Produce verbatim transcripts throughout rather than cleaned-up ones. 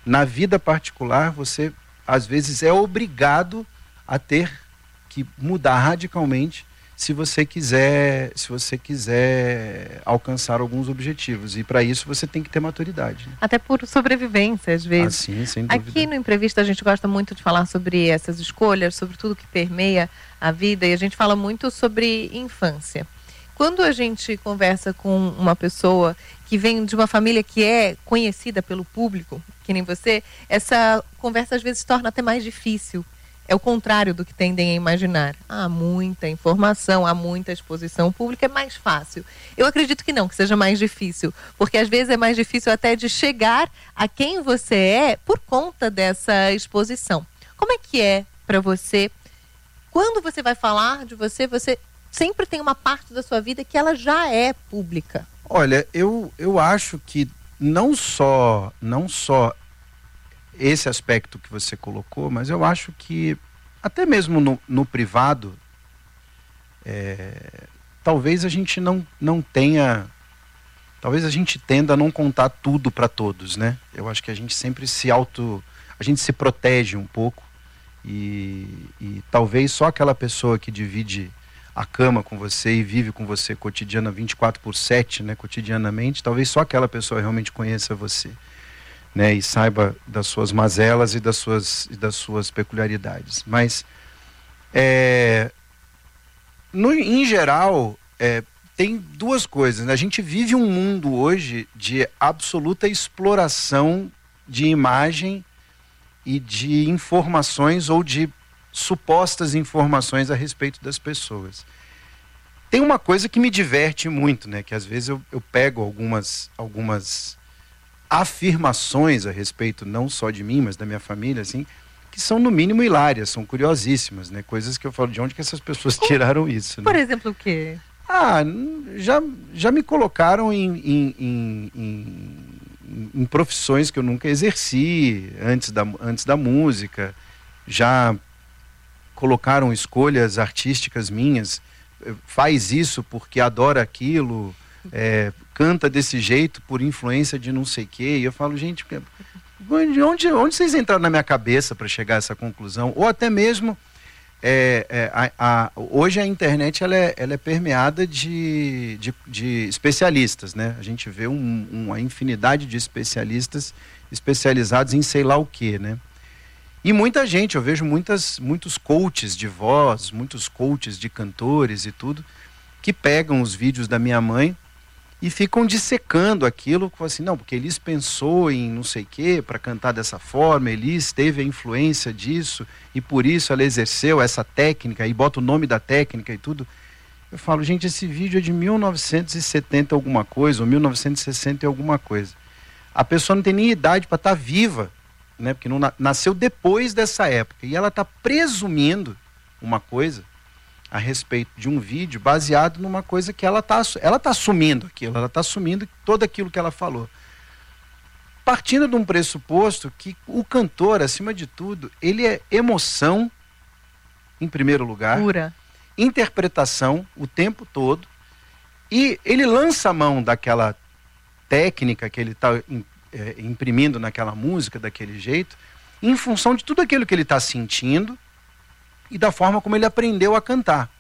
Na vida particular, você, às vezes, é obrigado a ter que mudar radicalmente se você quiser, se você quiser alcançar alguns objetivos. E para isso você tem que ter maturidade. Né? Até por sobrevivência, às vezes. Assim, sem dúvida. Aqui no Imprevisto a gente gosta muito de falar sobre essas escolhas, sobre tudo que permeia a vida, e a gente fala muito sobre infância. Quando a gente conversa com uma pessoa que vem de uma família que é conhecida pelo público, que nem você, essa conversa às vezes se torna até mais difícil. É o contrário do que tendem a imaginar. Há muita informação, há muita exposição pública, é mais fácil. Eu acredito que não, que seja mais difícil, porque às vezes é mais difícil até de chegar a quem você é por conta dessa exposição. Como é que é para você? Quando você vai falar de você, você sempre tem uma parte da sua vida que ela já é pública. Olha, eu, eu acho que não só, não só esse aspecto que você colocou, mas eu acho que até mesmo no, no privado, é, talvez a gente não, não tenha, talvez a gente tenda a não contar tudo para todos, né? Eu acho que a gente sempre se auto, a gente se protege um pouco e, e talvez só aquela pessoa que divide a cama com você e vive com você cotidiana vinte e quatro por sete, né, cotidianamente, talvez só aquela pessoa realmente conheça você. Né, e saiba das suas mazelas e das suas, e das suas peculiaridades. Mas, é, no, em geral, é, tem duas coisas. Né? A gente vive um mundo hoje de absoluta exploração de imagem e de informações ou de supostas informações a respeito das pessoas. Tem uma coisa que me diverte muito, né, que às vezes eu, eu pego algumas... algumas afirmações a respeito não só de mim, mas da minha família, assim, que são no mínimo hilárias, são curiosíssimas, né? Coisas que eu falo, de onde que essas pessoas tiraram isso, né? Por exemplo, o quê? Ah, já, já me colocaram em, em, em, em, em profissões que eu nunca exerci antes da, antes da música, já colocaram escolhas artísticas minhas, faz isso porque adora aquilo, é, canta desse jeito por influência de não sei o quê. E eu falo, gente, de onde, onde vocês entraram na minha cabeça para chegar a essa conclusão? Ou até mesmo, é, é, a, a, hoje a internet ela é, ela é permeada de, de, de especialistas, né? A gente vê um, uma infinidade de especialistas especializados em sei lá o quê, né? E muita gente, eu vejo muitas, muitos coaches de voz, muitos coaches de cantores e tudo, que pegam os vídeos da minha mãe e ficam dissecando aquilo, assim, não, porque Elis pensou em não sei o quê para cantar dessa forma, Elis teve a influência disso e por isso ela exerceu essa técnica e bota o nome da técnica e tudo. Eu falo, gente, esse vídeo é de mil novecentos e setenta alguma coisa, ou mil novecentos e sessenta e alguma coisa. A pessoa não tem nem idade para estar viva, né? Porque não, nasceu depois dessa época e ela está presumindo uma coisa a respeito de um vídeo baseado numa coisa que ela está ela tá assumindo aquilo, ela está assumindo todo aquilo que ela falou. Partindo de um pressuposto que o cantor, acima de tudo, ele é emoção, em primeiro lugar, pura, interpretação o tempo todo, e ele lança a mão daquela técnica que ele está é, imprimindo naquela música, daquele jeito, em função de tudo aquilo que ele está sentindo, e da forma como ele aprendeu a cantar.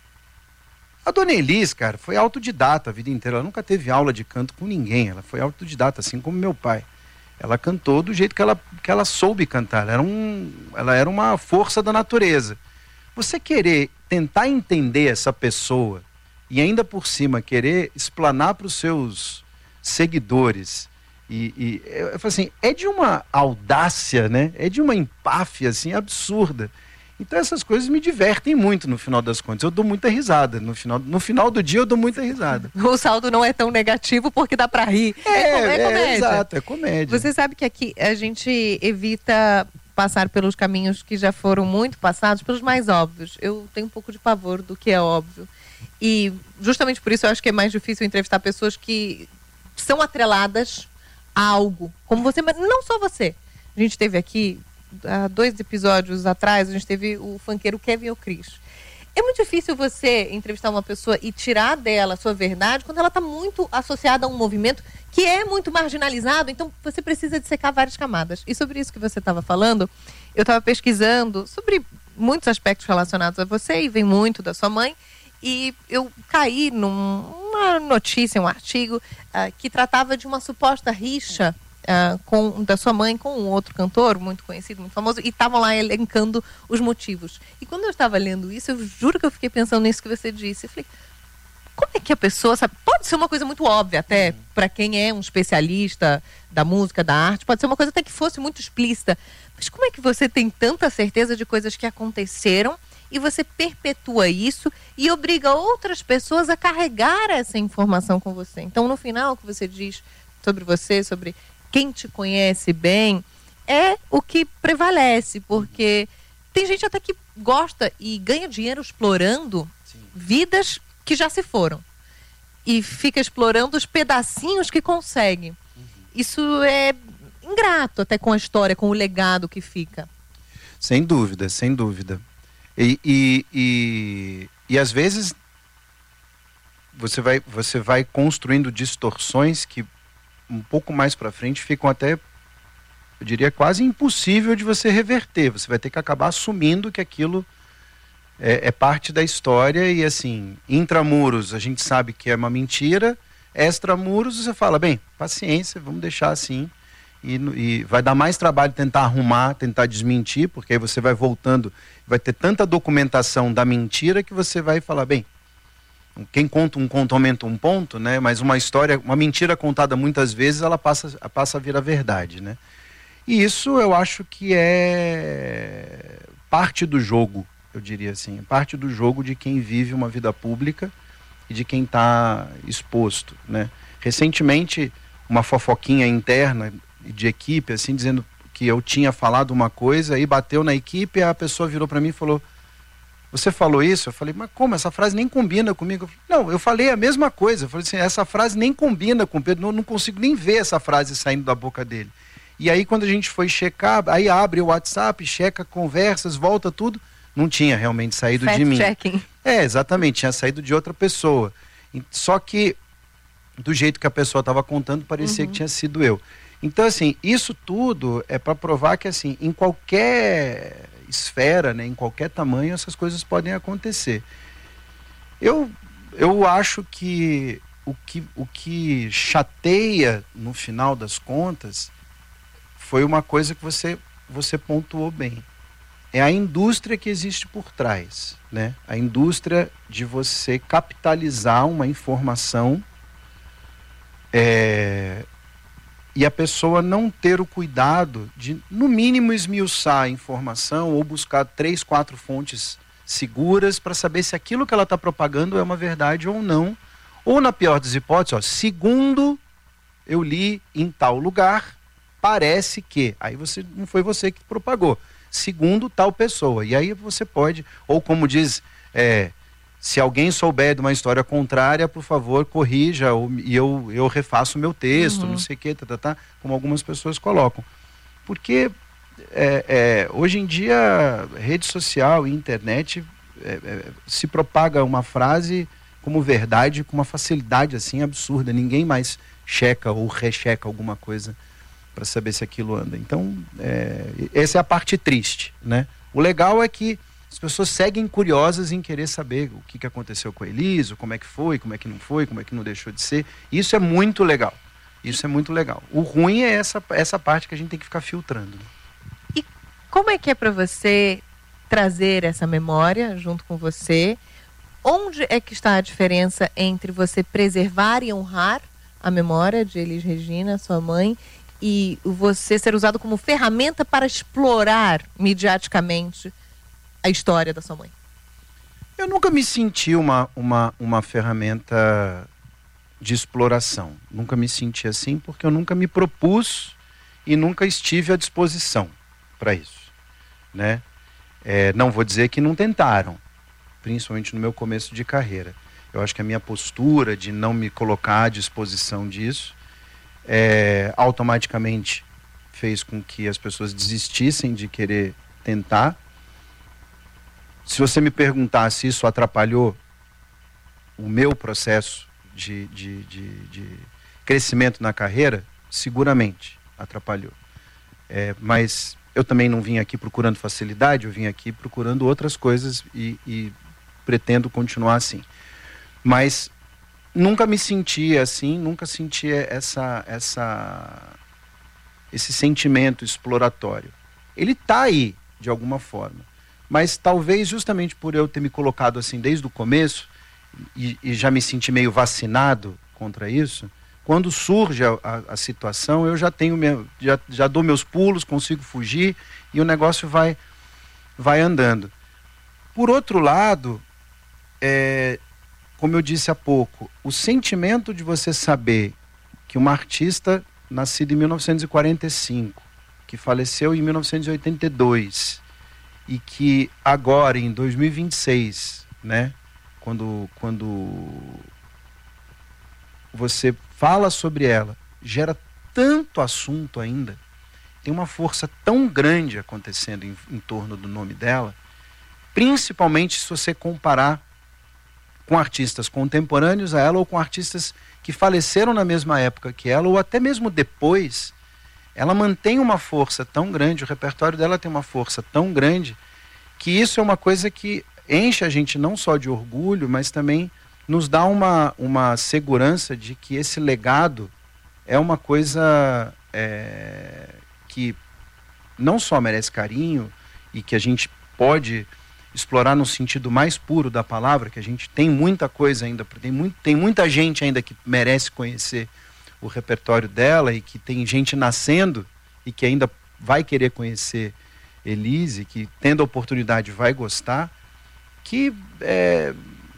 A dona Elis, cara, foi autodidata a vida inteira. Ela nunca teve aula de canto com ninguém. Ela foi autodidata, assim como meu pai. Ela cantou do jeito que ela, que ela soube cantar. Ela era, um, ela era uma força da natureza. Você querer tentar entender essa pessoa e ainda por cima querer explanar para os seus seguidores, e, e eu falo assim, é de uma audácia, né? É de uma empáfia assim, absurda. Então essas coisas me divertem muito no final das contas. Eu dou muita risada. No final, no final do dia eu dou muita risada. O saldo não é tão negativo porque dá pra rir. É, é, é, é comédia. É, exato, é comédia. Você sabe que aqui a gente evita passar pelos caminhos que já foram muito passados, pelos mais óbvios. Eu tenho um pouco de pavor do que é óbvio. E justamente por isso eu acho que é mais difícil entrevistar pessoas que são atreladas a algo. Como você, mas não só você. A gente teve aqui... há dois episódios atrás, a gente teve o funkeiro Kevin O'Chris. É muito difícil você entrevistar uma pessoa e tirar dela a sua verdade quando ela está muito associada a um movimento que é muito marginalizado, então você precisa dissecar várias camadas. E sobre isso que você estava falando, eu estava pesquisando sobre muitos aspectos relacionados a você, e vem muito da sua mãe, e eu caí numa notícia, um artigo, uh, que tratava de uma suposta rixa uh, com, da sua mãe com um outro cantor, muito conhecido, muito famoso, e estavam lá elencando os motivos. E quando eu estava lendo isso, eu juro que eu fiquei pensando nisso que você disse. Eu falei, como é que a pessoa sabe? Pode ser uma coisa muito óbvia até, uhum. para quem é um especialista da música, da arte, pode ser uma coisa até que fosse muito explícita. Mas como é que você tem tanta certeza de coisas que aconteceram e você perpetua isso e obriga outras pessoas a carregar essa informação com você? Então, no final, o que você diz sobre você, sobre quem te conhece bem, é o que prevalece, porque tem gente até que gosta e ganha dinheiro explorando Sim. vidas que já se foram e fica explorando os pedacinhos que consegue. Uhum. Isso é ingrato até com a história, com o legado que fica. Sem dúvida, sem dúvida. E, e, e, e às vezes você vai, você vai construindo distorções que um pouco mais para frente ficam até, eu diria, quase impossível de você reverter. Você vai ter que acabar assumindo que aquilo É, é parte da história e, assim, intramuros a gente sabe que é uma mentira, extramuros você fala, bem, paciência, vamos deixar assim, e, e vai dar mais trabalho tentar arrumar, tentar desmentir, porque aí você vai voltando, vai ter tanta documentação da mentira que você vai falar, bem, quem conta um conto aumenta um ponto, né? Mas uma história, uma mentira contada muitas vezes, ela passa, passa a vir a verdade, né? E isso eu acho que é parte do jogo, eu diria assim, parte do jogo de quem vive uma vida pública e de quem está exposto, né? Recentemente, uma fofoquinha interna de equipe, assim, dizendo que eu tinha falado uma coisa, aí bateu na equipe, a pessoa virou para mim e falou, você falou isso? Eu falei, mas como? Essa frase nem combina comigo. Eu falei, não, eu falei a mesma coisa. Eu falei assim, essa frase nem combina com o Pedro, não, não consigo nem ver essa frase saindo da boca dele. E aí, quando a gente foi checar, aí abre o WhatsApp, checa conversas, volta tudo, não tinha realmente saído Fact de mim. checking. É, exatamente, tinha saído de outra pessoa. Só que, do jeito que a pessoa estava contando, parecia uhum. que tinha sido eu. Então, assim, isso tudo é para provar que, assim, em qualquer esfera, né, em qualquer tamanho, essas coisas podem acontecer. Eu, eu acho que o, que o que chateia, no final das contas, foi uma coisa que você, você pontuou bem. É a indústria que existe por trás, né? A indústria de você capitalizar uma informação é, e a pessoa não ter o cuidado de, no mínimo, esmiuçar a informação ou buscar três, quatro fontes seguras para saber se aquilo que ela está propagando é uma verdade ou não. Ou, na pior das hipóteses, ó, segundo eu li em tal lugar, parece que... Aí você, não foi você que propagou. Segundo tal pessoa. E aí você pode, ou como diz, é, se alguém souber de uma história contrária, por favor, corrija, ou, e eu, eu refaço o meu texto, uhum. não sei o que, tá, tá, tá, como algumas pessoas colocam. Porque é, é, hoje em dia, rede social e internet é, é, se propaga uma frase como verdade com uma facilidade assim absurda. Ninguém mais checa ou recheca alguma coisa para saber se aquilo anda. Então, é, essa é a parte triste, né? O legal é que as pessoas seguem curiosas em querer saber o que, que aconteceu com a Elise, como é que foi, como é que não foi, como é que não deixou de ser. Isso é muito legal. Isso é muito legal. O ruim é essa, essa parte que a gente tem que ficar filtrando. E como é que é para você trazer essa memória junto com você? Onde é que está a diferença entre você preservar e honrar a memória de Elis Regina, sua mãe, e você ser usado como ferramenta para explorar midiaticamente a história da sua mãe? Eu nunca me senti uma, uma, uma ferramenta de exploração. Nunca me senti assim, porque eu nunca me propus e nunca estive à disposição para isso, né? É, não vou dizer que não tentaram, principalmente no meu começo de carreira. Eu acho que a minha postura de não me colocar à disposição disso É, automaticamente fez com que as pessoas desistissem de querer tentar. se você me perguntar se isso atrapalhou o meu processo de, de, de, de crescimento na carreira, seguramente atrapalhou. É, mas eu também não vim aqui procurando facilidade, eu vim aqui procurando outras coisas e, e pretendo continuar assim. Mas nunca me senti assim, nunca senti essa, essa, esse sentimento exploratório. Ele está aí, de alguma forma. Mas talvez justamente por eu ter me colocado assim desde o começo e, e já me senti meio vacinado contra isso, quando surge a, a, a situação, eu já tenho minha, já, já dou meus pulos, consigo fugir e o negócio vai, vai andando. Por outro lado, é, como eu disse há pouco, o sentimento de você saber que uma artista nascida em mil novecentos e quarenta e cinco, que faleceu em mil novecentos e oitenta e dois e que agora, em dois mil e vinte e seis, né, quando, quando você fala sobre ela, gera tanto assunto ainda, tem uma força tão grande acontecendo em, em torno do nome dela, principalmente se você comparar com artistas contemporâneos a ela ou com artistas que faleceram na mesma época que ela ou até mesmo depois. Ela mantém uma força tão grande, o repertório dela tem uma força tão grande, que isso é uma coisa que enche a gente não só de orgulho, mas também nos dá uma, uma segurança de que esse legado é uma coisa é, que não só merece carinho e que a gente pode explorar no sentido mais puro da palavra, que a gente tem muita coisa ainda, tem, muito, tem muita gente ainda que merece conhecer o repertório dela e que tem gente nascendo e que ainda vai querer conhecer Elis, que tendo a oportunidade vai gostar, que é,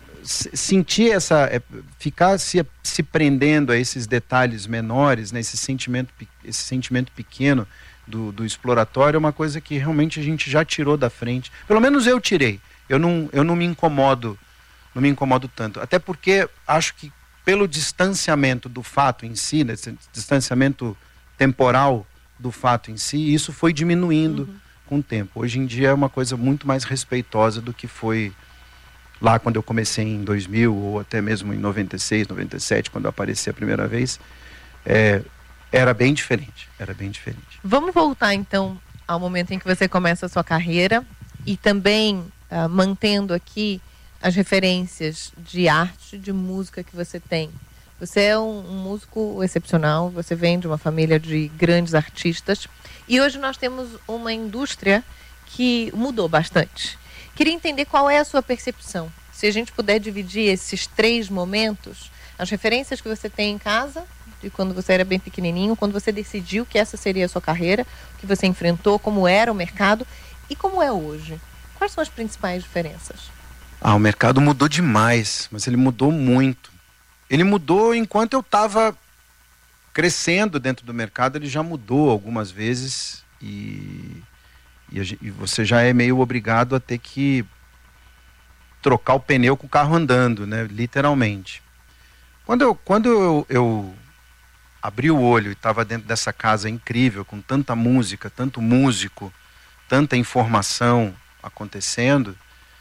sentir essa, é, ficar se, se prendendo a esses detalhes menores, né, esse sentimento, esse sentimento pequeno do, do exploratório é uma coisa que realmente a gente já tirou da frente. Pelo menos eu tirei. Eu não, eu não me incomodo, não me incomodo tanto. Até porque acho que pelo distanciamento do fato em si, né, esse distanciamento temporal do fato em si, isso foi diminuindo uhum. com o tempo. Hoje em dia é uma coisa muito mais respeitosa do que foi lá quando eu comecei em dois mil, ou até mesmo em noventa e seis, noventa e sete, quando eu apareci a primeira vez. É, era bem diferente, era bem diferente. Vamos voltar então ao momento em que você começa a sua carreira e também uh, mantendo aqui as referências de arte, de música que você tem. Você é um, um músico excepcional, você vem de uma família de grandes artistas e hoje nós temos uma indústria que mudou bastante. Queria entender qual é a sua percepção. Se a gente puder dividir esses três momentos, as referências que você tem em casa, de quando você era bem pequenininho, quando você decidiu que essa seria a sua carreira, que você enfrentou, como era o mercado e como é hoje. Quais são as principais diferenças? Ah, o mercado mudou demais, mas ele mudou muito. Ele mudou enquanto eu estava crescendo dentro do mercado, ele já mudou algumas vezes e, e, a, e você já é meio obrigado a ter que trocar o pneu com o carro andando, né? Literalmente. Quando eu, quando eu, eu abri o olho e estava dentro dessa casa incrível, com tanta música, tanto músico, tanta informação acontecendo,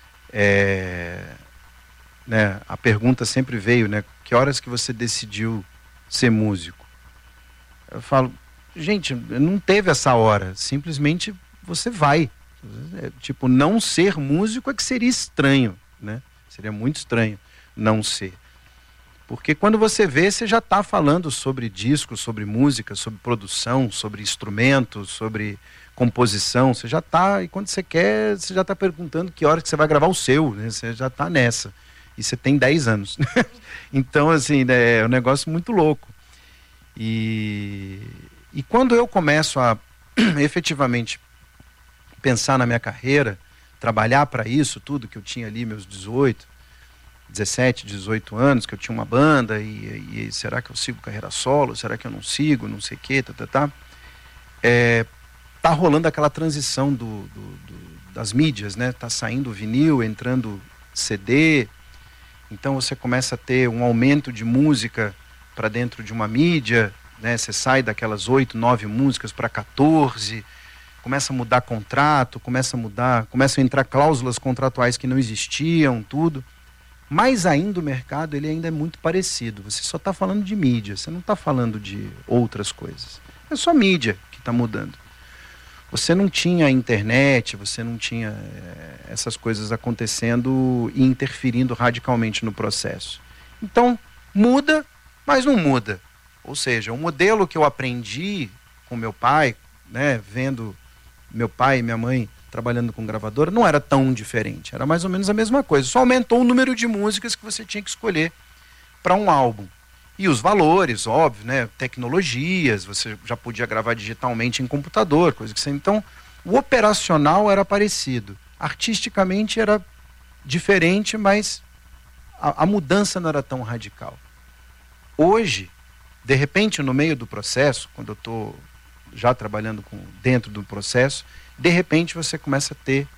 É, né, a pergunta sempre veio, né, que horas que você decidiu ser músico? Eu falo, gente, não teve essa hora, simplesmente você vai. É, tipo, não ser músico é que seria estranho, né? Seria muito estranho não ser. Porque quando você vê, você já está falando sobre discos, sobre música, sobre produção, sobre instrumentos, sobre composição, você já está, e quando você quer, você já está perguntando que hora que você vai gravar o seu, né? Você já está nessa, e você tem dez anos. Então, assim, né, é um negócio muito louco. E, e quando eu começo a efetivamente pensar na minha carreira, trabalhar para isso tudo, que eu tinha ali meus dezoito, dezessete, dezoito anos, que eu tinha uma banda, e, e será que eu sigo carreira solo, será que eu não sigo, não sei o que, tá, tá, tá. É, tá rolando aquela transição do, do, do, das mídias, né? Tá saindo o vinil, entrando C D, então você começa a ter um aumento de música para dentro de uma mídia, né? Você sai daquelas oito, nove músicas para quatorze, começa a mudar contrato, começa a mudar, começam a entrar cláusulas contratuais que não existiam, tudo. Mais ainda o mercado, ele ainda é muito parecido. Você só está falando de mídia, você não está falando de outras coisas. É só mídia que está mudando. Você não tinha internet, você não tinha é, essas coisas acontecendo e interferindo radicalmente no processo. Então, muda, mas não muda. Ou seja, o modelo que eu aprendi com meu pai, né, vendo meu pai e minha mãe trabalhando com gravadora, não era tão diferente. Era mais ou menos a mesma coisa. Só aumentou o número de músicas que você tinha que escolher para um álbum. E os valores, óbvio, né? Tecnologias, você já podia gravar digitalmente em computador, coisa que você... Então, o operacional era parecido. Artisticamente era diferente, mas a, a mudança não era tão radical. Hoje, de repente, no meio do processo, quando eu estou já trabalhando com, dentro do processo, de repente você começa a ter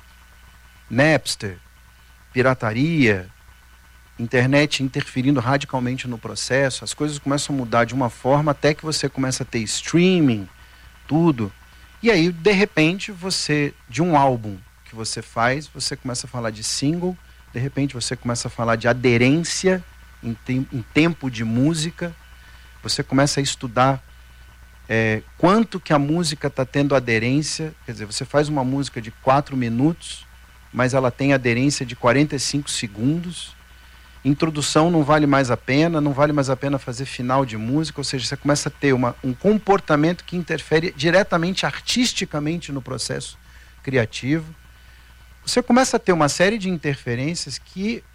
Napster, pirataria, internet interferindo radicalmente no processo, as coisas começam a mudar de uma forma até que você começa a ter streaming, tudo. E aí, de repente, você, de um álbum que você faz, você começa a falar de single, de repente você começa a falar de aderência em, tem, em tempo de música, você começa a estudar É, quanto que a música está tendo aderência. Quer dizer, você faz uma música de quatro minutos, mas ela tem aderência de quarenta e cinco segundos. Introdução não vale mais a pena, não vale mais a pena fazer final de música, ou seja, você começa a ter uma, um comportamento que interfere diretamente artisticamente no processo criativo. Você começa a ter uma série de interferências que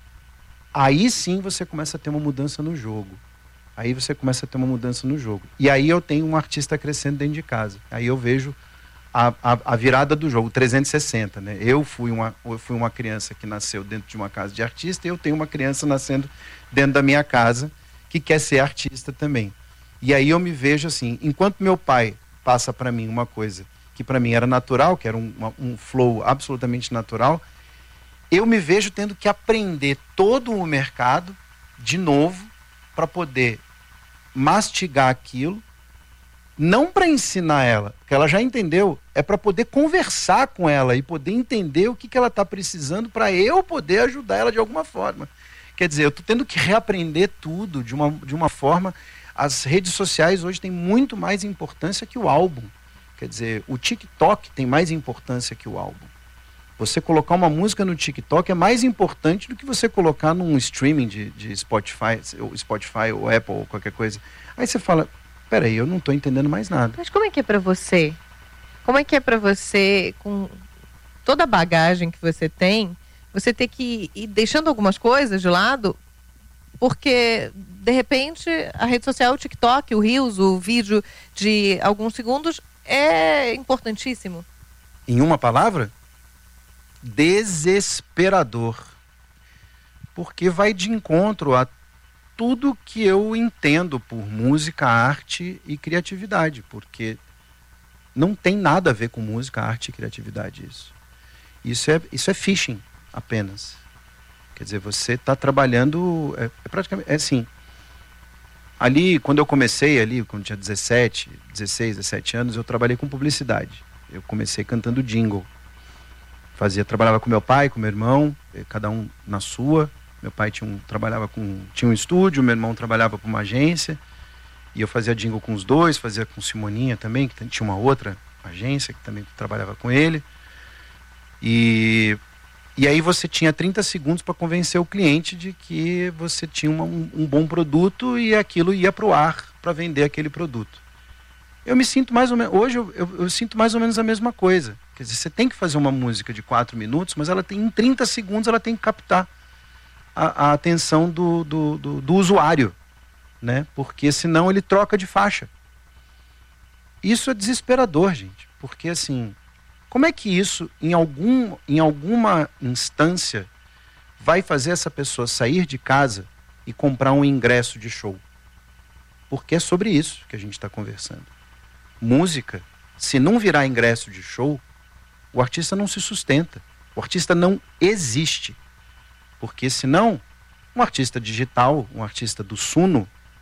aí sim você começa a ter uma mudança no jogo. Aí você começa a ter uma mudança no jogo. E aí eu tenho um artista crescendo dentro de casa. Aí eu vejo a, a, a virada do jogo, trezentos e sessenta. Né? Eu, fui uma, eu fui uma criança que nasceu dentro de uma casa de artista, e eu tenho uma criança nascendo dentro da minha casa que quer ser artista também. E aí eu me vejo assim, enquanto meu pai passa para mim uma coisa que para mim era natural, que era um, uma, um flow absolutamente natural, eu me vejo tendo que aprender todo o mercado de novo para poder mastigar aquilo, não para ensinar ela, porque ela já entendeu, é para poder conversar com ela e poder entender o que, que ela está precisando para eu poder ajudar ela de alguma forma. Quer dizer, eu estou tendo que reaprender tudo de uma, de uma forma... As redes sociais hoje têm muito mais importância que o álbum. Quer dizer, o TikTok tem mais importância que o álbum. Você colocar uma música no TikTok é mais importante do que você colocar num streaming de, de Spotify, ou Spotify ou Apple ou qualquer coisa. Aí você fala, peraí, eu não estou entendendo mais nada. Mas como é que é para você? Como é que é para você, com toda a bagagem que você tem, você ter que ir deixando algumas coisas de lado, porque, de repente, a rede social, o TikTok, o Reels, o vídeo de alguns segundos é importantíssimo? Em uma palavra? Desesperador, porque vai de encontro a tudo que eu entendo por música, arte e criatividade, porque não tem nada a ver com música, arte e criatividade isso. Isso é, isso é phishing apenas. Quer dizer, você está trabalhando, é, é praticamente, é assim, ali quando eu comecei, ali quando tinha dezessete, dezesseis, dezessete anos, eu trabalhei com publicidade. Eu comecei cantando jingle. Fazia, trabalhava com meu pai, com meu irmão, cada um na sua. Meu pai tinha um, trabalhava com, tinha um estúdio, meu irmão trabalhava com uma agência, e eu fazia jingle com os dois, fazia com Simoninha também, que tinha uma outra agência que também trabalhava com ele. E, e aí você tinha trinta segundos para convencer o cliente de que você tinha uma, um, um bom produto e aquilo ia para o ar para vender aquele produto. Eu me sinto mais ou menos, hoje eu, eu, eu sinto mais ou menos a mesma coisa. Quer dizer, você tem que fazer uma música de quatro minutos, mas ela tem, em trinta segundos ela tem que captar a, a atenção do, do, do, do usuário, né? Porque senão ele troca de faixa. Isso é desesperador, gente, porque assim, como é que isso, em, algum, em alguma instância, vai fazer essa pessoa sair de casa e comprar um ingresso de show? Porque é sobre isso que a gente está conversando. Música, se não virar ingresso de show, o artista não se sustenta. O artista não existe. Porque senão, um artista digital, um artista do Suno,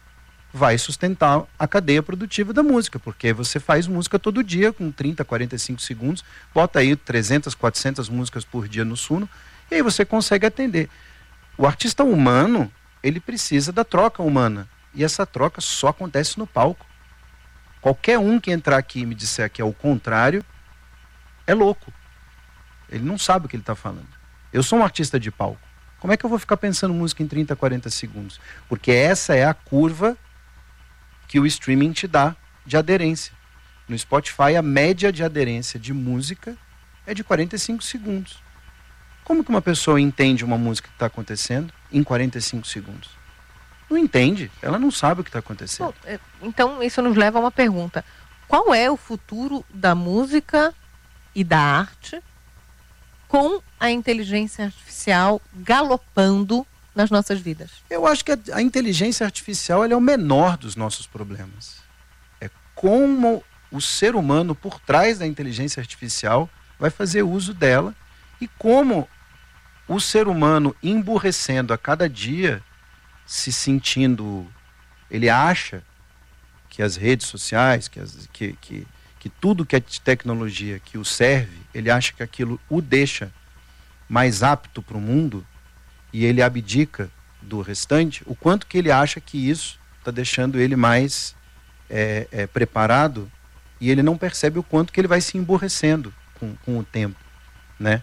vai sustentar a cadeia produtiva da música, porque você faz música todo dia, com trinta, quarenta e cinco segundos, bota aí trezentas, quatrocentas músicas por dia no Suno, e aí você consegue atender. O artista humano, ele precisa da troca humana, e essa troca só acontece no palco. Qualquer um que entrar aqui e me disser que é o contrário, é louco. Ele não sabe o que ele está falando. Eu sou um artista de palco. Como é que eu vou ficar pensando música em trinta, quarenta segundos? Porque essa é a curva que o streaming te dá de aderência. No Spotify, a média de aderência de música é de quarenta e cinco segundos. Como que uma pessoa entende uma música que está acontecendo em quarenta e cinco segundos? Não entende, ela não sabe o que está acontecendo. Bom, então, isso nos leva a uma pergunta. Qual é o futuro da música e da arte com a inteligência artificial galopando nas nossas vidas? Eu acho que a, a inteligência artificial ela é o menor dos nossos problemas. É como o ser humano, por trás da inteligência artificial, vai fazer uso dela e como o ser humano, emburrecendo a cada dia, se sentindo... Ele acha que as redes sociais, que, as, que, que, que tudo que é tecnologia que o serve, ele acha que aquilo o deixa mais apto para o mundo e ele abdica do restante, o quanto que ele acha que isso está deixando ele mais é, é, preparado e ele não percebe o quanto que ele vai se emburrecendo com, com o tempo, né?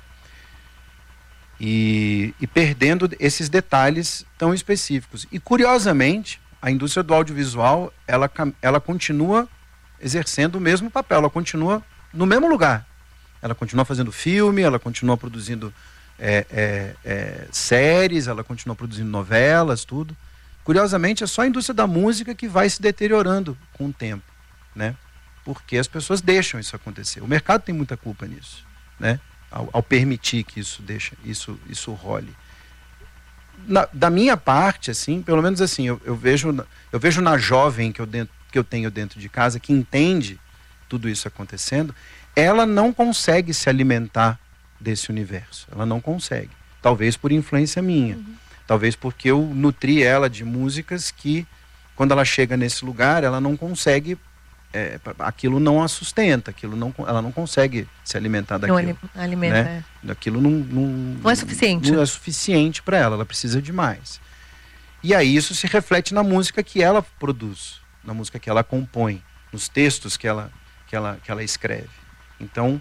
E, e perdendo esses detalhes tão específicos. E curiosamente, a indústria do audiovisual, ela, ela continua exercendo o mesmo papel, ela continua no mesmo lugar. Ela continua fazendo filme, ela continua produzindo é, é, é, séries, ela continua produzindo novelas, tudo. Curiosamente, é só a indústria da música que vai se deteriorando com o tempo, né? Porque as pessoas deixam isso acontecer. O mercado tem muita culpa nisso, né? Ao, ao permitir que isso, deixa, isso, isso role. Na, da minha parte, assim, pelo menos assim, eu, eu, vejo, eu vejo na jovem que eu, dentro, que eu tenho dentro de casa, que entende tudo isso acontecendo, ela não consegue se alimentar desse universo. Ela não consegue. Talvez por influência minha. Uhum. Talvez porque eu nutri ela de músicas que, quando ela chega nesse lugar, ela não consegue... É, aquilo não a sustenta, aquilo não, ela não consegue se alimentar daquilo. Não alimenta, né? é. Aquilo não, não, não é suficiente. Não é suficiente para ela, ela precisa de mais. E aí isso se reflete na música que ela produz, na música que ela compõe, nos textos que ela, que ela, que ela escreve. Então,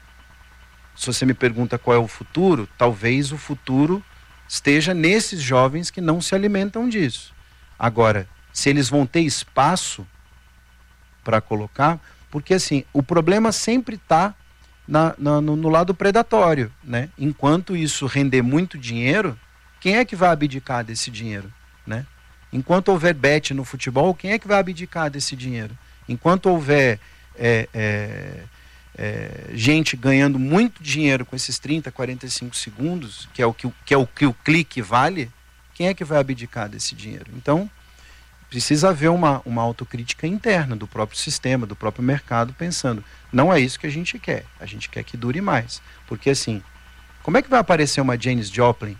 se você me pergunta qual é o futuro, talvez o futuro esteja nesses jovens que não se alimentam disso. Agora, se eles vão ter espaço para colocar, porque assim, o problema sempre está no, no lado predatório, né? Enquanto isso render muito dinheiro, quem é que vai abdicar desse dinheiro, né? Enquanto houver bet no futebol, quem é que vai abdicar desse dinheiro? Enquanto houver é, é, é, gente ganhando muito dinheiro com esses trinta, quarenta e cinco segundos, que é o que, que, é o, que o clique vale, quem é que vai abdicar desse dinheiro? Então, precisa haver uma, uma autocrítica interna do próprio sistema, do próprio mercado, pensando, não é isso que a gente quer, a gente quer que dure mais. Porque assim, como é que vai aparecer uma Janis Joplin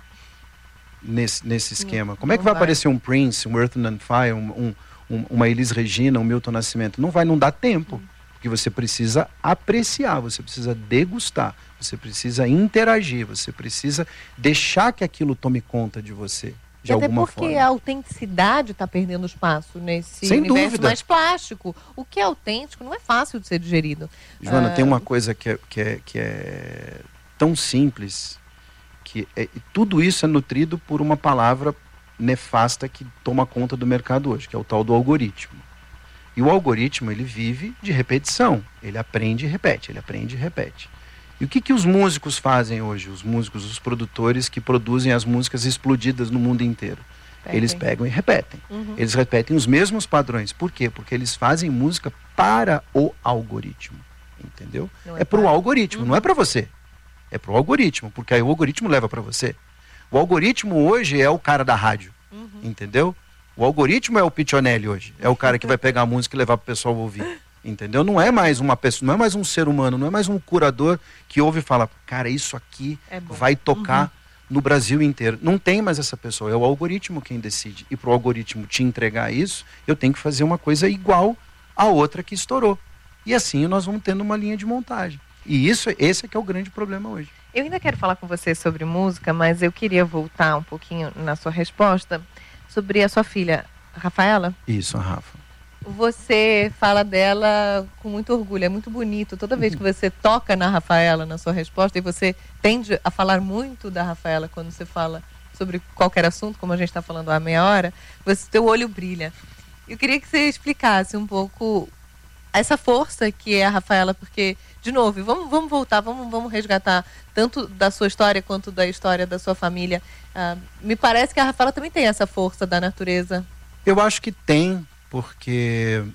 nesse, nesse esquema? Como é que vai, vai aparecer um Prince, um Earth and Fire, um, um, uma Elis Regina, um Milton Nascimento? Não vai, não dá tempo, porque você precisa apreciar, você precisa degustar, você precisa interagir, você precisa deixar que aquilo tome conta de você. De e até alguma porque forma. A autenticidade está perdendo espaço nesse Sem universo dúvida. mais plástico. O que é autêntico não é fácil de ser digerido. Joana, ah... tem uma coisa que é, que é, que é tão simples, que é, tudo isso é nutrido por uma palavra nefasta que toma conta do mercado hoje, que é o tal do algoritmo. E o algoritmo, ele vive de repetição. Ele aprende e repete, ele aprende e repete. E o que, que os músicos fazem hoje? Os músicos, os produtores que produzem as músicas explodidas no mundo inteiro. Perfeito. Eles pegam e repetem. Uhum. Eles repetem os mesmos padrões. Por quê? Porque eles fazem música para o algoritmo. Entendeu? Não é é para o algoritmo, uhum. não é para você. É para o algoritmo, porque aí o algoritmo leva para você. O algoritmo hoje é o cara da rádio. Uhum. Entendeu? O algoritmo é o Piccionelli hoje. É o cara que vai pegar a música e levar para o pessoal ouvir. Entendeu? Não é mais uma pessoa, não é mais um ser humano, não é mais um curador que ouve e fala, cara, isso aqui é vai tocar no Brasil inteiro. Não tem mais essa pessoa, é o algoritmo quem decide. E para o algoritmo te entregar isso, eu tenho que fazer uma coisa igual a outra que estourou. E assim nós vamos tendo uma linha de montagem. E isso, esse é que é o grande problema hoje. Eu ainda quero falar com você sobre música, mas eu queria voltar um pouquinho na sua resposta sobre a sua filha, Rafaela. Isso, a Rafa. Você fala dela com muito orgulho, é muito bonito. Toda vez que você toca na Rafaela, na sua resposta, e você tende a falar muito da Rafaela quando você fala sobre qualquer assunto, como a gente está falando há meia hora, você, teu olho brilha. Eu queria que você explicasse um pouco essa força que é a Rafaela, porque, de novo, vamos, vamos voltar, vamos, vamos resgatar tanto da sua história quanto da história da sua família. Ah, me parece que a Rafaela também tem essa força da natureza. Eu acho que tem, porque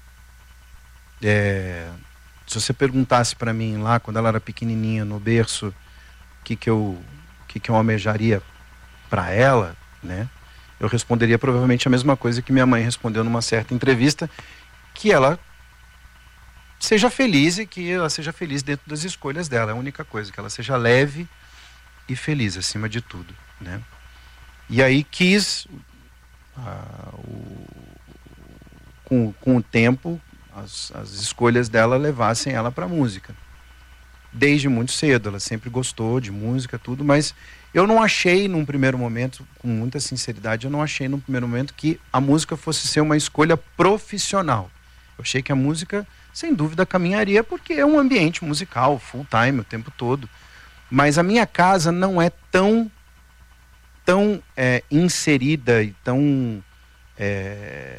é, se você perguntasse para mim lá, quando ela era pequenininha, no berço, o que, que, eu, que, que eu almejaria para ela, né? Eu responderia provavelmente a mesma coisa que minha mãe respondeu numa certa entrevista, que ela seja feliz e que ela seja feliz dentro das escolhas dela. É a única coisa, que ela seja leve e feliz acima de tudo, né? E aí quis, ah, o, com, com o tempo, as, as escolhas dela levassem ela para a música. Desde muito cedo, ela sempre gostou de música, tudo, mas eu não achei num primeiro momento, com muita sinceridade, eu não achei num primeiro momento que a música fosse ser uma escolha profissional. Eu achei que a música, sem dúvida, caminharia, porque é um ambiente musical, full time, o tempo todo. Mas a minha casa não é tão, tão é, inserida e tão é,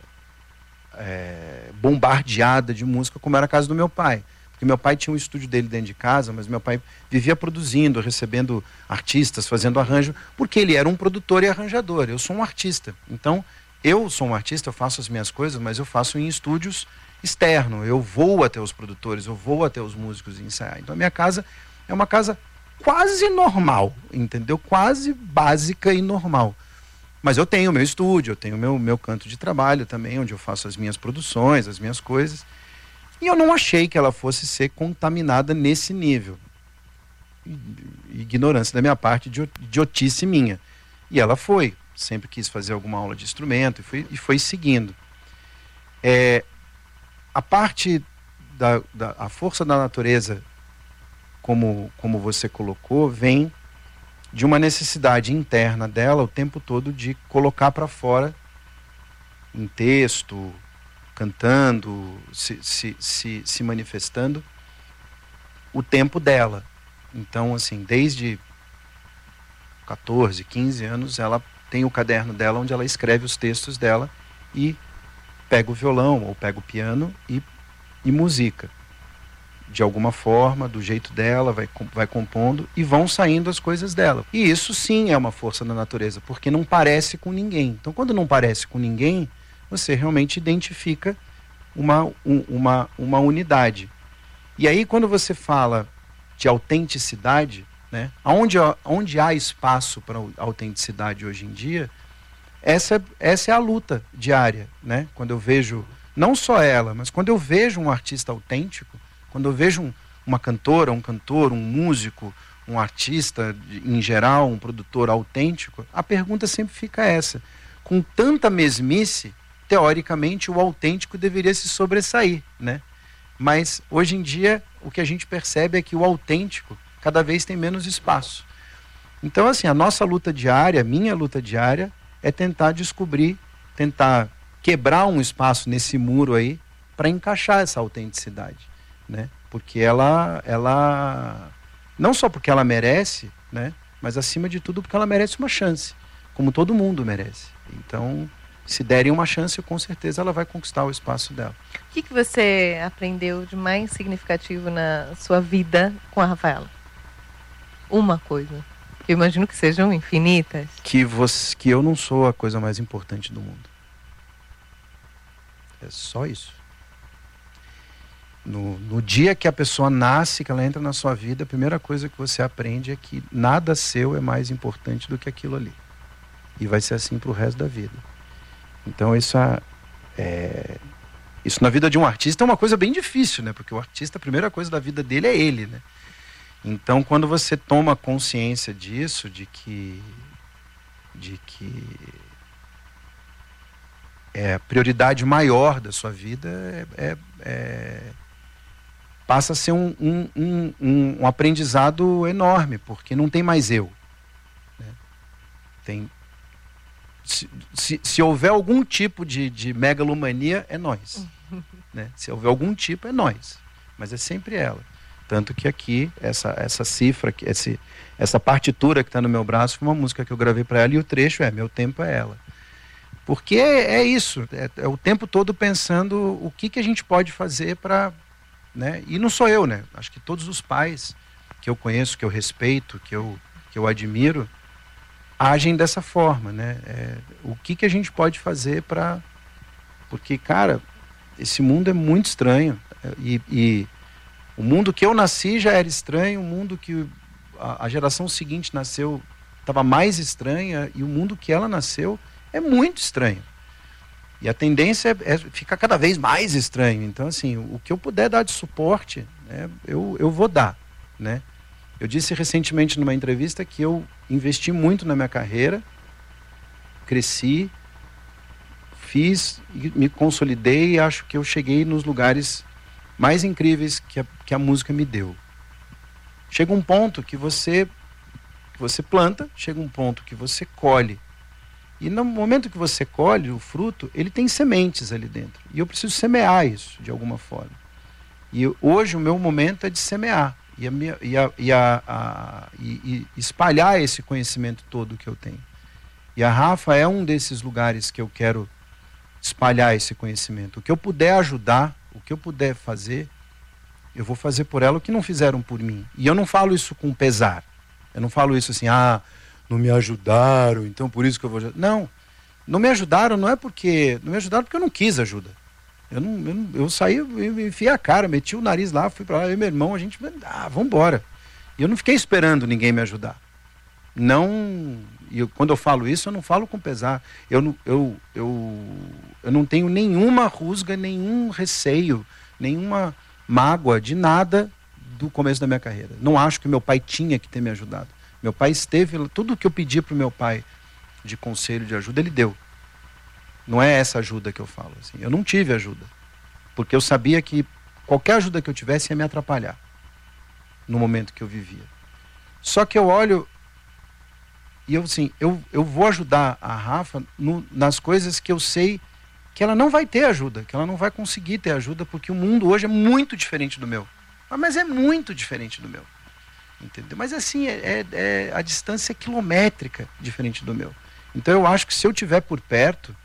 é, bombardeada de música como era a casa do meu pai. Porque meu pai tinha um estúdio dele dentro de casa, mas meu pai vivia produzindo, recebendo artistas, fazendo arranjo, porque ele era um produtor e arranjador. Eu sou um artista. Então, eu sou um artista, eu faço as minhas coisas, mas eu faço em estúdios externos. Eu vou até os produtores, eu vou até os músicos ensaiar. Então, a minha casa é uma casa quase normal, entendeu? Quase básica e normal. Mas eu tenho o meu estúdio, eu tenho o meu, meu canto de trabalho também, onde eu faço as minhas produções, as minhas coisas. E eu não achei que ela fosse ser contaminada nesse nível. Ignorância da minha parte, idiotice minha. E ela foi. Sempre quis fazer alguma aula de instrumento e foi, e foi seguindo. É, a parte da, da a força da natureza, como, como você colocou, vem de uma necessidade interna dela o tempo todo de colocar para fora em texto, cantando, se, se, se, se manifestando, o tempo dela. Então, assim, desde catorze, quinze anos, ela tem o caderno dela onde ela escreve os textos dela e pega o violão ou pega o piano e, e musica. De alguma forma, do jeito dela, vai, vai compondo e vão saindo as coisas dela. E isso sim é uma força da natureza, porque não parece com ninguém. Então, quando não parece com ninguém, você realmente identifica uma, um, uma, uma unidade. E aí, quando você fala de autenticidade, né, onde, onde há espaço para autenticidade hoje em dia, essa, essa é a luta diária. Né? Quando eu vejo, não só ela, mas quando eu vejo um artista autêntico, quando eu vejo um, uma cantora, um cantor, um músico, um artista em geral, um produtor autêntico, a pergunta sempre fica essa. Com tanta mesmice, teoricamente, o autêntico deveria se sobressair, né? Mas, hoje em dia, o que a gente percebe é que o autêntico cada vez tem menos espaço. Então, assim, a nossa luta diária, a minha luta diária, é tentar descobrir, tentar quebrar um espaço nesse muro aí, para encaixar essa autenticidade, né? Porque ela, ela, não só porque ela merece, né? Mas, acima de tudo, porque ela merece uma chance, como todo mundo merece. Então, se derem uma chance, com certeza ela vai conquistar o espaço dela. O que, que você aprendeu de mais significativo na sua vida com a Rafaela? Uma coisa. Eu imagino que sejam infinitas. Que, você, que eu não sou a coisa mais importante do mundo. É só isso. No, no dia que a pessoa nasce, que ela entra na sua vida, a primeira coisa que você aprende é que nada seu é mais importante do que aquilo ali. E vai ser assim para o resto da vida. Então isso, é, isso na vida de um artista é uma coisa bem difícil, né? Porque o artista, a primeira coisa da vida dele é ele, né? Então, quando você toma consciência disso, de que, de que é, a prioridade maior da sua vida é, é, é, passa a ser um, um, um, um, um aprendizado enorme, porque não tem mais eu. Né? Tem, se, se, se houver algum tipo de, de megalomania, é nós. Né? Se houver algum tipo, é nós. Mas é sempre ela. Tanto que aqui, essa, essa cifra, esse, essa partitura que está no meu braço, foi uma música que eu gravei para ela, e o trecho é Meu Tempo é Ela. Porque é, é isso, é, é o tempo todo pensando o que, que a gente pode fazer para... Né? E não sou eu, né? Acho que todos os pais que eu conheço, que eu respeito, que eu, que eu admiro, agem dessa forma, né? É, o que, que a gente pode fazer para... Porque, cara, esse mundo é muito estranho, e... e o mundo que eu nasci já era estranho, o mundo que a, a geração seguinte nasceu estava mais estranha, e o mundo que ela nasceu é muito estranho. E a tendência é, é ficar cada vez mais estranho. Então, assim, o, o que eu puder dar de suporte, né, eu, eu vou dar. Né? Eu disse recentemente numa entrevista que eu investi muito na minha carreira, cresci, fiz, me consolidei, e acho que eu cheguei nos lugares mais incríveis que a, que a música me deu. Chega um ponto que você, que você planta, chega um ponto que você colhe. E no momento que você colhe o fruto, ele tem sementes ali dentro. E eu preciso semear isso, de alguma forma. E hoje o meu momento é de semear. E, a minha, e, a, e, a, a, e, e espalhar esse conhecimento todo que eu tenho. E a Rafa é um desses lugares que eu quero espalhar esse conhecimento. O que eu puder ajudar, o que eu puder fazer, eu vou fazer por ela o que não fizeram por mim. E eu não falo isso com pesar. Eu não falo isso assim, ah, não me ajudaram, então por isso que eu vou... Não, não me ajudaram não é porque... Não me ajudaram porque eu não quis ajuda. Eu, não, eu, não, eu saí, eu enfiei a cara, meti o nariz lá, fui pra lá, eu e meu irmão, a gente... Ah, vamos embora. E eu não fiquei esperando ninguém me ajudar. Não... E eu, quando eu falo isso, eu não falo com pesar. Eu não, eu, eu, eu não tenho nenhuma rusga, nenhum receio, nenhuma mágoa de nada do começo da minha carreira. Não acho que meu pai tinha que ter me ajudado. Meu pai esteve... Tudo o que eu pedi para o meu pai de conselho, de ajuda, ele deu. Não é essa ajuda que eu falo. Assim. Eu não tive ajuda. Porque eu sabia que qualquer ajuda que eu tivesse ia me atrapalhar no momento que eu vivia. Só que eu olho... E eu, assim, eu, eu vou ajudar a Rafa no, nas coisas que eu sei que ela não vai ter ajuda, que ela não vai conseguir ter ajuda, porque o mundo hoje é muito diferente do meu. Mas é muito diferente do meu. Entendeu? Mas assim, é, é, é, a distância é quilométrica diferente do meu. Então eu acho que se eu tiver por perto,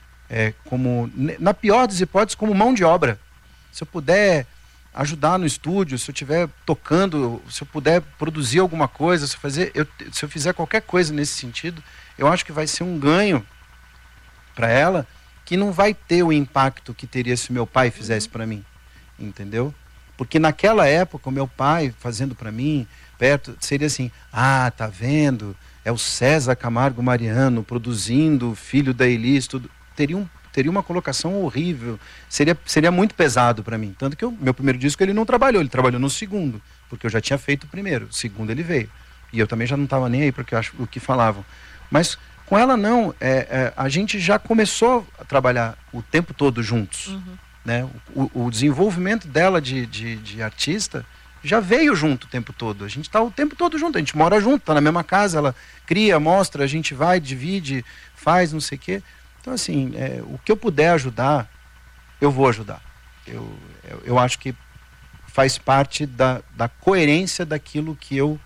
é, como, na pior das hipóteses, como mão de obra, se eu puder ajudar no estúdio, se eu estiver tocando, se eu puder produzir alguma coisa, se eu, fazer, eu, se eu fizer qualquer coisa nesse sentido, eu acho que vai ser um ganho para ela, que não vai ter o impacto que teria se meu pai fizesse para mim, entendeu? Porque naquela época, o meu pai fazendo para mim, perto, seria assim, ah, tá vendo, é o César Camargo Mariano produzindo, filho da Elis, tudo, teria um teria uma colocação horrível, seria, seria muito pesado para mim. Tanto que o meu primeiro disco ele não trabalhou, ele trabalhou no segundo, porque eu já tinha feito o primeiro, o segundo ele veio. E eu também já não estava nem aí porque eu acho o que falavam. Mas com ela não, é, é, a gente já começou a trabalhar o tempo todo juntos. Uhum. Né? O, o desenvolvimento dela de, de, de artista já veio junto o tempo todo. A gente está o tempo todo junto, a gente mora junto, está na mesma casa, ela cria, mostra, a gente vai, divide, faz, não sei o quê. Então, assim, é, o que eu puder ajudar, eu vou ajudar. Eu, eu, eu acho que faz parte da, da coerência daquilo que eu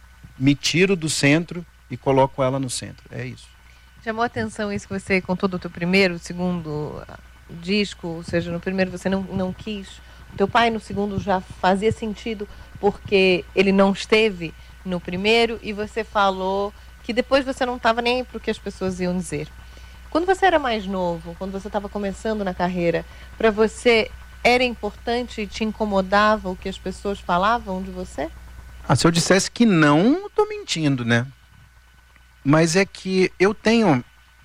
me tiro do centro e coloco ela no centro. É isso. Chamou a atenção isso que você contou do teu primeiro, segundo disco, ou seja, no primeiro você não, não quis. O teu pai no segundo já fazia sentido porque ele não esteve no primeiro, e você falou que depois você não estava nem aí para o que as pessoas iam dizer. Quando você era mais novo, quando você estava começando na carreira, para você era importante e te incomodava o que as pessoas falavam de você? Ah, se eu dissesse que não, estou mentindo, né? Mas é que eu tenho,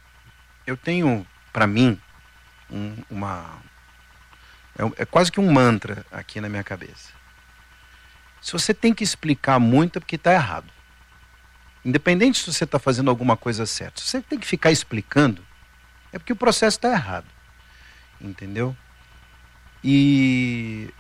eu tenho para mim, um, uma... É, é quase que um mantra aqui na minha cabeça. Se você tem que explicar muito é porque está errado. Independente se você está fazendo alguma coisa certa. Se você tem que ficar explicando, é porque o processo está errado. Entendeu? E...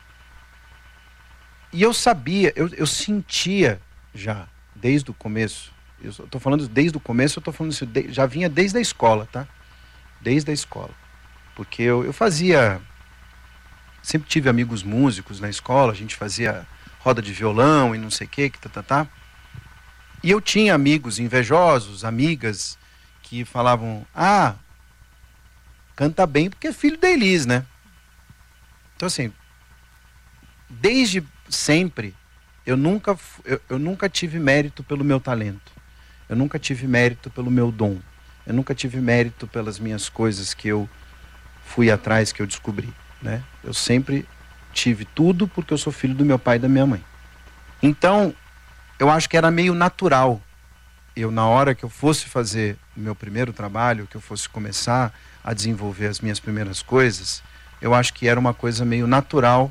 E eu sabia, eu, eu sentia já, desde o começo, eu estou falando desde o começo, eu estou falando isso, de, já vinha desde a escola, tá? Desde a escola. Porque eu, eu fazia, sempre tive amigos músicos na escola, a gente fazia roda de violão e não sei o que, que tá, tá, tá. E eu tinha amigos invejosos, amigas, que falavam, ah, canta bem porque é filho da Elis, né? Então assim, desde sempre, eu nunca, eu, eu nunca tive mérito pelo meu talento. Eu nunca tive mérito pelo meu dom. Eu nunca tive mérito pelas minhas coisas que eu fui atrás, que eu descobri, né? Eu sempre tive tudo porque eu sou filho do meu pai e da minha mãe. Então, eu acho que era meio natural. Eu, na hora que eu fosse fazer o meu primeiro trabalho, que eu fosse começar a desenvolver as minhas primeiras coisas, eu acho que era uma coisa meio natural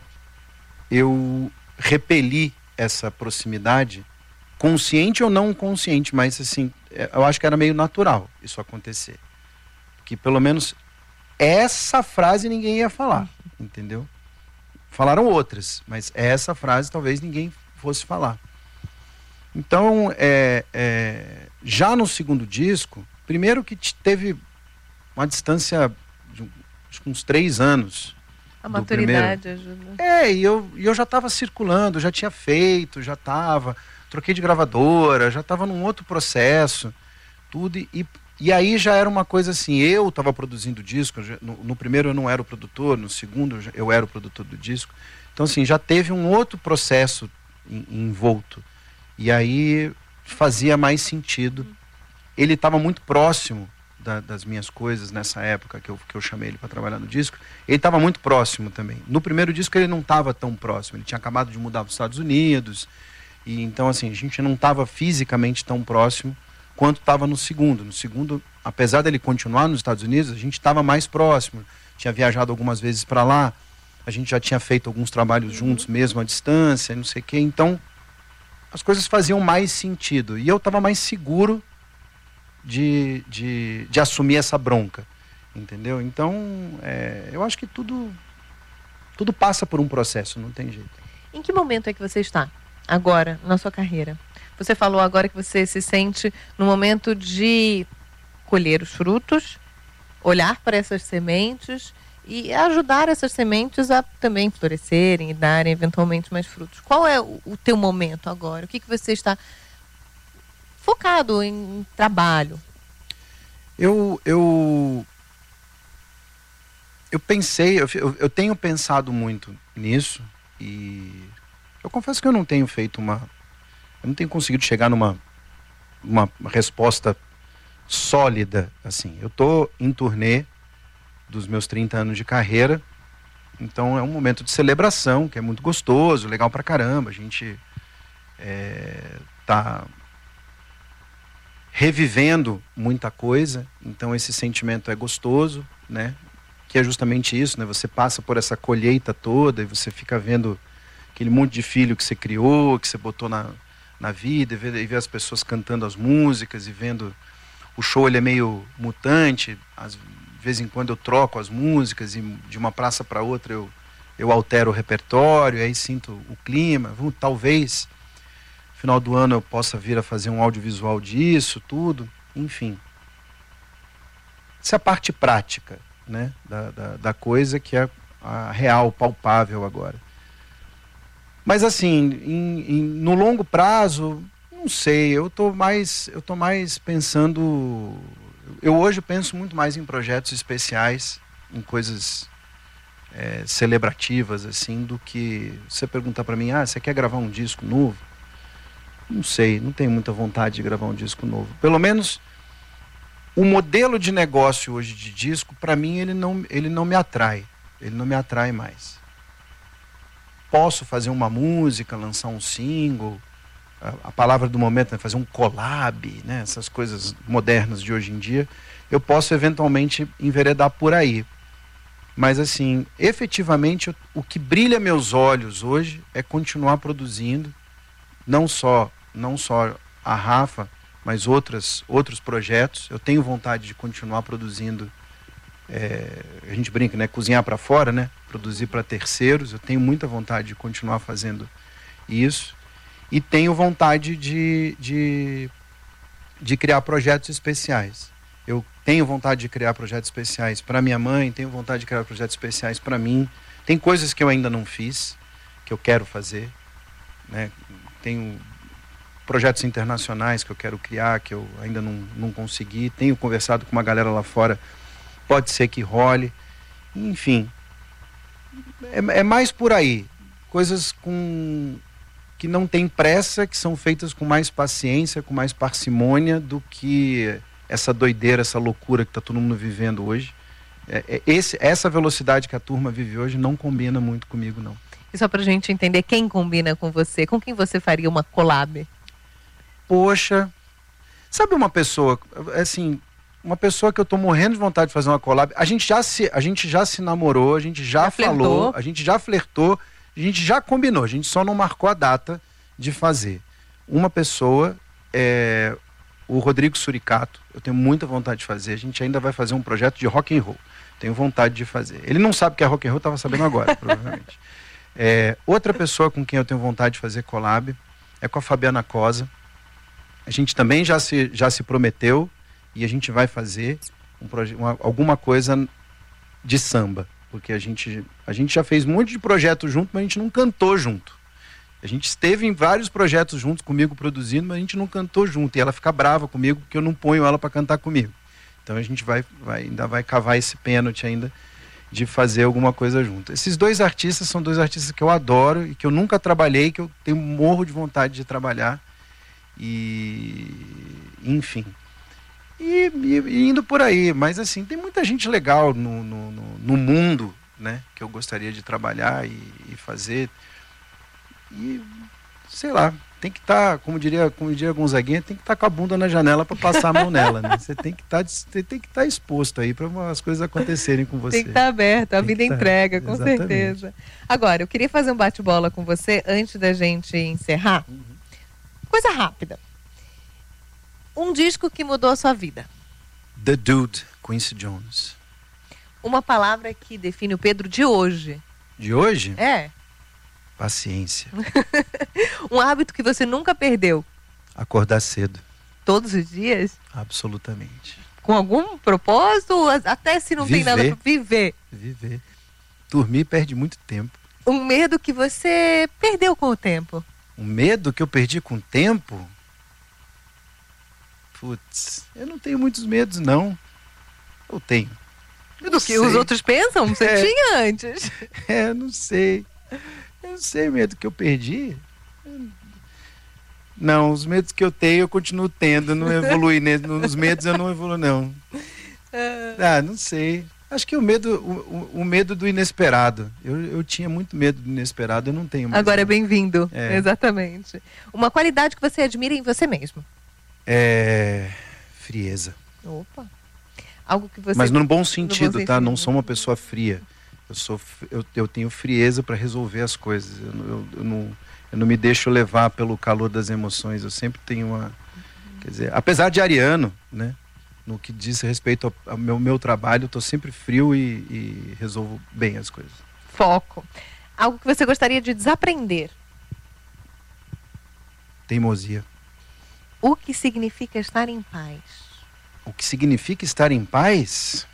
eu repeli essa proximidade, consciente ou não consciente, mas assim, eu acho que era meio natural isso acontecer. Que pelo menos essa frase ninguém ia falar, entendeu? Falaram outras, mas essa frase talvez ninguém fosse falar. Então, é, é, já no segundo disco, primeiro que teve uma distância de acho que uns três anos. A maturidade ajuda. É, e eu, e eu já estava circulando, já tinha feito, já estava, troquei de gravadora, já estava num outro processo, tudo, e, e aí já era uma coisa assim, eu estava produzindo disco, no, no primeiro eu não era o produtor, no segundo eu era o produtor do disco, então assim, já teve um outro processo em, envolto, e aí fazia mais sentido. Ele estava muito próximo Da, das minhas coisas nessa época que eu, que eu chamei ele para trabalhar no disco, ele estava muito próximo também. No primeiro disco ele não estava tão próximo, ele tinha acabado de mudar para os Estados Unidos, e então assim, a gente não estava fisicamente tão próximo quanto estava no segundo. No segundo, apesar dele continuar nos Estados Unidos, a gente estava mais próximo, tinha viajado algumas vezes para lá, a gente já tinha feito alguns trabalhos uhum. juntos mesmo à distância, não sei o quê, então as coisas faziam mais sentido, e eu estava mais seguro De, de, de assumir essa bronca, entendeu? Então, é, eu acho que tudo, tudo passa por um processo, não tem jeito. Em que momento é que você está agora, na sua carreira? Você falou agora que você se sente no momento de colher os frutos, olhar para essas sementes e ajudar essas sementes a também florescerem e darem eventualmente mais frutos. Qual é o, o teu momento agora? O que, que você está focado em trabalho? Eu, eu, eu pensei, eu, eu tenho pensado muito nisso e eu confesso que eu não tenho feito uma, eu não tenho conseguido chegar numa uma resposta sólida, assim. Eu estou em turnê dos meus trinta anos de carreira, então é um momento de celebração, que é muito gostoso, legal pra caramba, a gente é, tá revivendo muita coisa, então esse sentimento é gostoso, né? Que é justamente isso, né? Você passa por essa colheita toda e você fica vendo aquele monte de filho que você criou, que você botou na, na vida, e vê, e vê as pessoas cantando as músicas e vendo o show, ele é meio mutante, às de vez em quando eu troco as músicas e de uma praça para outra eu, eu altero o repertório, aí sinto o clima, talvez final do ano eu possa vir a fazer um audiovisual disso, tudo, enfim. Essa é a parte prática, né, da, da, da coisa, que é a real, palpável agora. Mas assim, em, em, no longo prazo, não sei, eu tô mais, eu tô mais pensando, eu hoje penso muito mais em projetos especiais, em coisas é, celebrativas, assim, do que você perguntar para mim, ah, você quer gravar um disco novo? Não sei, não tenho muita vontade de gravar um disco novo. Pelo menos o modelo de negócio hoje de disco, para mim, ele não, ele não me atrai. Ele não me atrai mais. Posso fazer uma música, lançar um single, a, a palavra do momento é fazer um collab, né? Essas coisas modernas de hoje em dia. Eu posso eventualmente enveredar por aí. Mas assim, efetivamente, o que brilha meus olhos hoje é continuar produzindo, não só, não só a Rafa, mas outras, outros projetos. Eu tenho vontade de continuar produzindo, é, a gente brinca, né? Cozinhar para fora, né? Produzir para terceiros. Eu tenho muita vontade de continuar fazendo isso. E tenho vontade de, de, de criar projetos especiais. Eu tenho vontade de criar projetos especiais para minha mãe, tenho vontade de criar projetos especiais para mim. Tem coisas que eu ainda não fiz, que eu quero fazer, né? Tenho projetos internacionais que eu quero criar, que eu ainda não, não consegui. Tenho conversado com uma galera lá fora, pode ser que role. Enfim, é, é mais por aí. Coisas com, que não tem pressa, que são feitas com mais paciência, com mais parcimônia do que essa doideira, essa loucura que está todo mundo vivendo hoje. É, é, esse, essa velocidade que a turma vive hoje não combina muito comigo, não. E só pra gente entender, quem combina com você? Com quem você faria uma collab? Poxa, sabe uma pessoa, assim, uma pessoa que eu tô morrendo de vontade de fazer uma collab. A gente já se, a gente já se namorou, a gente já, já falou, flertou. a gente já flertou, a gente já combinou, a gente só não marcou a data de fazer. Uma pessoa, é, o Rodrigo Suricato, eu tenho muita vontade de fazer. A gente ainda vai fazer um projeto de rock and roll. Tenho vontade de fazer. Ele não sabe que é rock and roll, estava sabendo agora, provavelmente. É, outra pessoa com quem eu tenho vontade de fazer collab é com a Fabiana Cosa. A gente também já se, já se prometeu e a gente vai fazer um uma, alguma coisa de samba. Porque a gente, a gente já fez um monte de projetos junto, mas a gente não cantou junto. A gente esteve em vários projetos juntos comigo produzindo, mas a gente não cantou junto. E ela fica brava comigo porque eu não ponho ela para cantar comigo. Então a gente vai, vai, ainda vai cavar esse pênalti ainda de fazer alguma coisa junto. Esses dois artistas são dois artistas que eu adoro e que eu nunca trabalhei, que eu tenho morro de vontade de trabalhar. E enfim. E, e, e indo por aí. Mas assim, tem muita gente legal no, no, no, no mundo, né, que eu gostaria de trabalhar e, e fazer. E, sei lá, tem que estar, tá, como diria, como diria Gonzaguinha, tem que estar tá com a bunda na janela para passar a mão nela, né? Você tem que tá, estar tá exposto aí para as coisas acontecerem com você. Tem que estar tá aberto, a tem vida tá, entrega, com exatamente. certeza. Agora, eu queria fazer um bate-bola com você antes da gente encerrar. Uhum. Coisa rápida. Um disco que mudou a sua vida. The Dude, Quincy Jones. Uma palavra que define o Pedro de hoje. De hoje? É. Paciência. Um hábito que você nunca perdeu. Acordar cedo. Todos os dias? Absolutamente. Com algum propósito? Até se não viver, tem nada para viver. Viver. Dormir perde muito tempo. Um medo que você perdeu com o tempo. Um medo que eu perdi com o tempo? Putz, eu não tenho muitos medos, não. Eu tenho. Eu Do que sei. Os outros pensam? Você é. tinha antes. É, não sei. Eu não sei, medo que eu perdi. Não, os medos que eu tenho eu continuo tendo. Não evolui nos medos, eu não evoluo, não. Ah, não sei. Acho que o medo, o, o, o medo do inesperado. Eu, eu tinha muito medo do inesperado, eu não tenho mais. Agora é bem-vindo, é. Exatamente. Uma qualidade que você admira em você mesmo. É... frieza. Opa. Algo que você... Mas no bom sentido, no bom tá? sentido. Não sou uma pessoa fria. Eu, sou, eu, eu tenho frieza para resolver as coisas. Eu, eu, eu, não, eu não me deixo levar pelo calor das emoções. Eu sempre tenho uma... Quer dizer, apesar de ariano, né? No que diz respeito ao, ao meu, meu trabalho, eu estou sempre frio e, e resolvo bem as coisas. Foco. Algo que você gostaria de desaprender. Teimosia. O que significa estar em paz? O que significa estar em paz?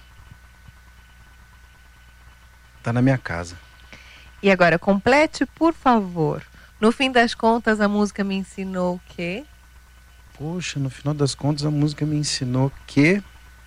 Está na minha casa. E agora, complete, por favor. No fim das contas, a música me ensinou o quê? Poxa, no final das contas, a música me ensinou que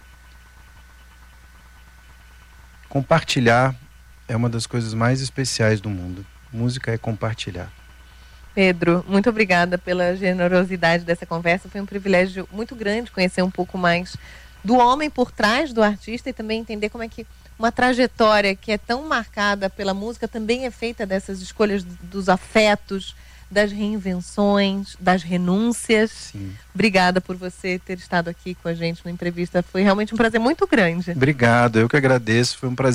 compartilhar é uma das coisas mais especiais do mundo. Música é compartilhar. Pedro, muito obrigada pela generosidade dessa conversa. Foi um privilégio muito grande conhecer um pouco mais do homem por trás do artista e também entender como é que uma trajetória que é tão marcada pela música também é feita dessas escolhas dos afetos, das reinvenções, das renúncias. Sim. Obrigada por você ter estado aqui com a gente na entrevista. Foi realmente um prazer muito grande. Obrigado, eu que agradeço. Foi um prazer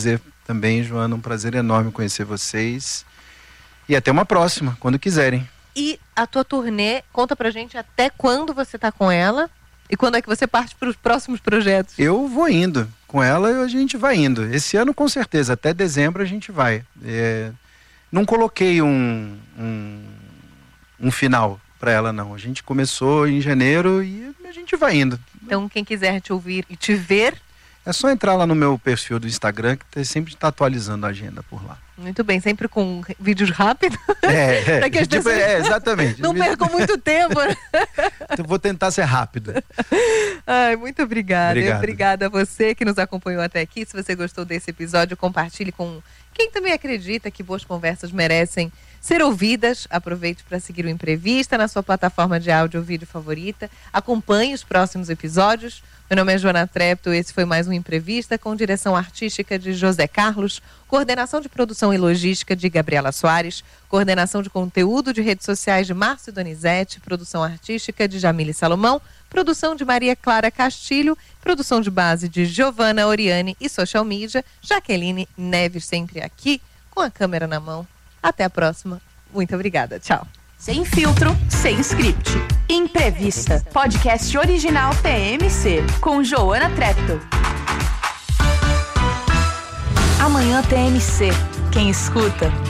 também, Joana, um prazer enorme conhecer vocês. E até uma próxima, quando quiserem. E a tua turnê, conta pra gente até quando você tá com ela e quando é que você parte para os próximos projetos. Eu vou indo. Com ela a gente vai indo. Esse ano com certeza, até dezembro a gente vai. É, não coloquei um, um, um final para ela não. A gente começou em janeiro e a gente vai indo. Então quem quiser te ouvir e te ver... É só entrar lá no meu perfil do Instagram, que sempre está atualizando a agenda por lá. Muito bem, sempre com vídeos rápidos. É, é, para que as tipo, pessoas é exatamente. não percam muito tempo. Eu vou tentar ser rápido. Ai, muito obrigada. Obrigado. Obrigada a você que nos acompanhou até aqui. Se você gostou desse episódio, compartilhe com quem também acredita que boas conversas merecem ser ouvidas. Aproveite para seguir o Imprevista na sua plataforma de áudio ou vídeo favorita. Acompanhe os próximos episódios. Meu nome é Joana Trepto, esse foi mais um Imprevista com direção artística de José Carlos, coordenação de produção e logística de Gabriela Soares, coordenação de conteúdo de redes sociais de Márcio Donizete, produção artística de Jamile Salomão, produção de Maria Clara Castilho, produção de base de Giovana Oriane e social media, Jaqueline Neves sempre aqui com a câmera na mão. Até a próxima. Muito obrigada. Tchau. Sem filtro, sem script. Imprevista. Podcast original T M C. Com Joana Trepto. Amanhã T M C. Quem escuta